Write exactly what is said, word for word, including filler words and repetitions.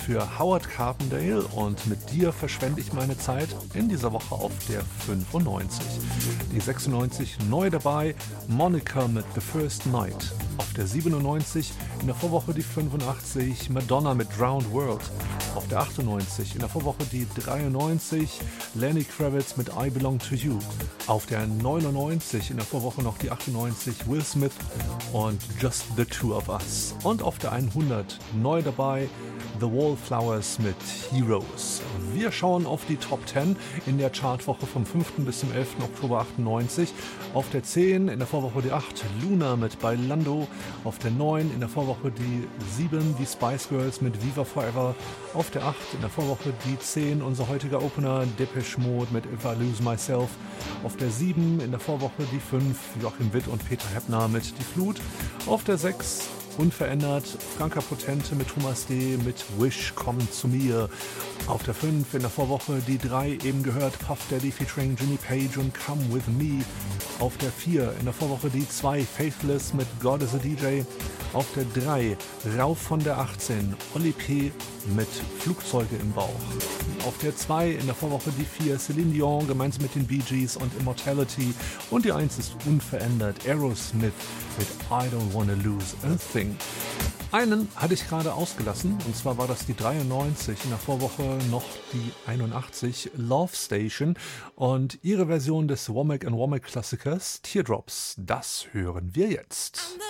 für Howard Carpendale und mit dir verschwende ich meine Zeit in dieser Woche auf der fünfundneunzig. Die sechsundneunzig neu dabei, Monica mit The First Night. Auf der siebenundneunzig in der Vorwoche die fünfundachtzig, Madonna mit Drowned World. Auf der achtundneunzig in der Vorwoche die dreiundneunzig, Lenny Kravitz mit I Belong to You. Auf der neunundneunzig in der Vorwoche noch die achtundneunzig, Will Smith und Just the Two of Us. Und auf der hundert neu dabei, The Wallflowers mit Heroes. Wir schauen auf die Top zehn in der Chartwoche vom fünften bis zum elften Oktober achtundneunzig. Auf der zehn in der Vorwoche die acht, Luna mit Bailando. Auf der neun in der Vorwoche die sieben, die Spice Girls mit Viva Forever. Auf der acht in der Vorwoche die zehn, unser heutiger Opener Depeche Mode mit If I Lose Myself. Auf der sieben in der Vorwoche die fünf, Joachim Witt und Peter Heppner mit Die Flut. Auf der sechs unverändert, Franka Potente mit Thomas D. mit Wish, komm zu mir. Auf der fünf in der Vorwoche die drei, eben gehört, Puff Daddy featuring Jimmy Page und Come With Me. Auf der vier in der Vorwoche die zwei, Faithless mit God is a D J. Auf der drei, rauf von der achtzehn, Oli P. mit Flugzeuge im Bauch. Auf der zwei in der Vorwoche die vier, Celine Dion gemeinsam mit den Bee Gees und Immortality. Und die eins ist unverändert, Aerosmith mit I Don't Wanna Lose a Thing. Einen hatte ich gerade ausgelassen, und zwar war das die dreiundneunzig, in der Vorwoche noch die einundachtzig, Love Station und ihre Version des Womack and Womack Klassikers Teardrops. Das hören wir jetzt.